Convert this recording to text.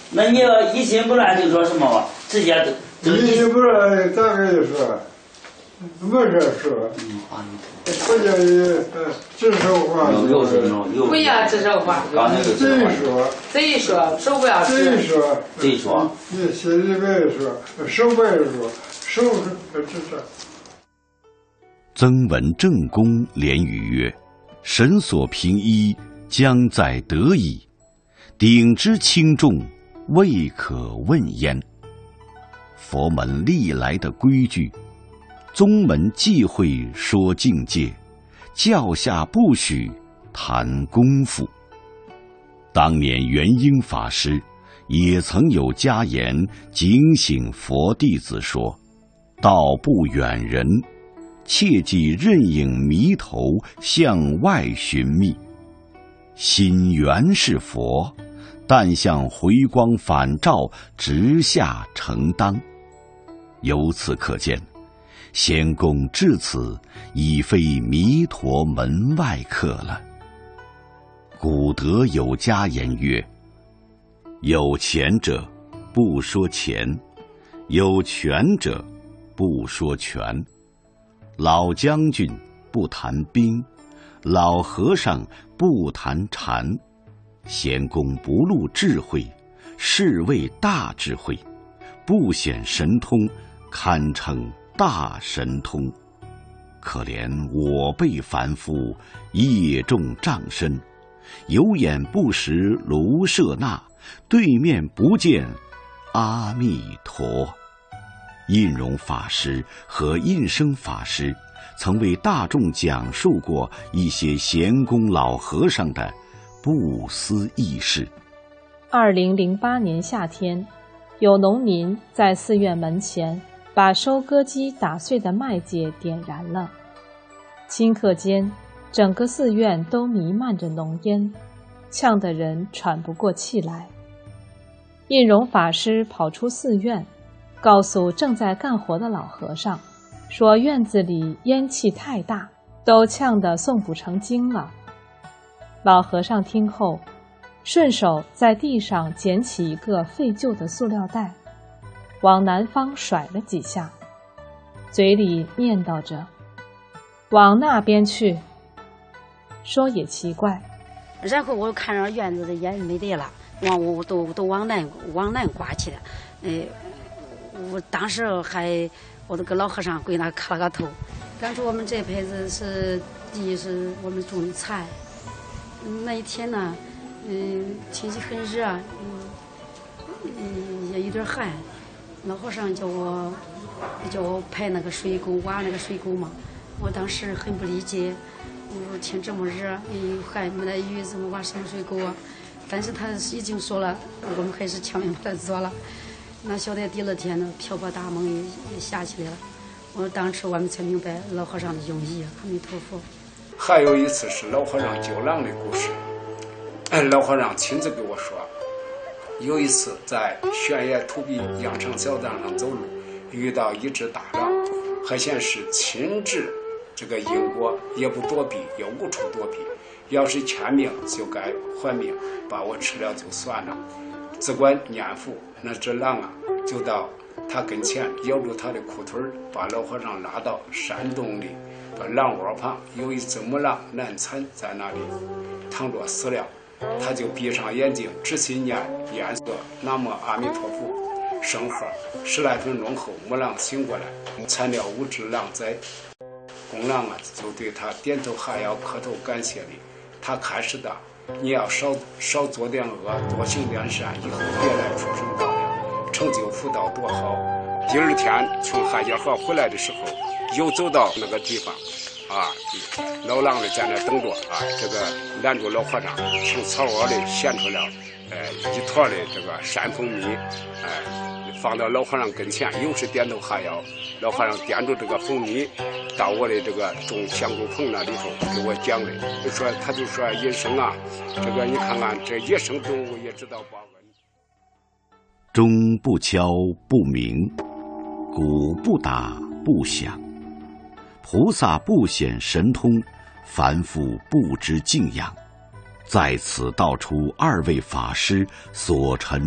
那你要一心不乱就说什么吧？直接都一心不乱咋个意思？没这说。不叫指手画脚。 不要指手画脚。贼说，手不要指。 贼说。 你心里边说，手不要说，手指着。 曾闻正公连语曰：“神所平一，将在得矣。鼎之轻重，未可问焉。”佛门历来的规矩，宗门忌讳说境界，教下不许谈功夫。当年元婴法师也曾有家言警醒佛弟子说：“道不远人，切忌任影迷头向外寻觅。心原是佛，但向回光返照直下承当。”由此可见，仙公至此已非弥陀门外客了。古德有家言曰：“有钱者不说钱，有权者不说权。老将军不谈兵，老和尚不谈禅。仙公不露智慧，是谓大智慧；不显神通，堪称大神通。可怜我辈凡夫，业重障深，有眼不识卢舍那，对面不见阿弥陀。”印容法师和印生法师曾为大众讲述过一些贤公老和尚的不思议事。 2008年夏天，有农民在寺院门前把收割机打碎的麦秸点燃了，顷刻间整个寺院都弥漫着浓烟，呛得人喘不过气来。印容法师跑出寺院，告诉正在干活的老和尚，说院子里烟气太大，都呛得诵不成经了。老和尚听后，顺手在地上捡起一个废旧的塑料袋，往南方甩了几下，嘴里念叨着：“往那边去。”说也奇怪。 然后我看着院子的烟没得了，我都往南刮去了。我当时我都跟老和尚跪那磕了个头。当初我们这辈子是第一是我们种的菜，那一天呢，天气很热，也有点寒。老和尚叫我排那个水沟，挖那个水沟嘛。我当时很不理解，我说天这么热，还没得雨，怎么挖什么水沟啊？但是他已经说了，我们还是强行把它做了。那晓得第二天呢，瓢泼大梦也下起来了。当时我们才明白老和尚的用意。阿弥陀佛。 还有一次是老和尚救狼的故事，老和尚亲自给我说，有一次在悬崖土壁羊肠小道上走路，遇到一只大狼，还显示亲治这个因果，也不躲避，也无处躲避，要是欠命就该还命，把我吃了就算了。只管念佛，那只狼啊就到他跟前，咬住他的裤腿，把老和尚拉到山洞里，把狼窝旁有一只母狼难产在那里躺着死了。他就闭上眼睛，仔细念诵南无阿弥陀佛圣号，10来分钟后，母狼醒过来，惨了5只狼崽。公狼啊就对他点头哈腰，磕头感谢礼。他开始的，你要少做点恶，多行点善，以后别来畜生道了，成就福道多好。第二天从汉家河回来的时候，又走到那个地方老狼的在那等着这个拦住老和尚，从草窝里衔出了一坨的这个山蜂蜜，放到老和尚跟前，又是点头哈腰。老和尚点住这个蜂蜜，到我的这个种香菇棚那里头给我讲的，他就说野生啊，这个你看看这野生动物也知道报恩。 钟不敲不鸣，鼓不打不响。菩萨不显神通，凡夫不知敬仰。在此道出2位法师所陈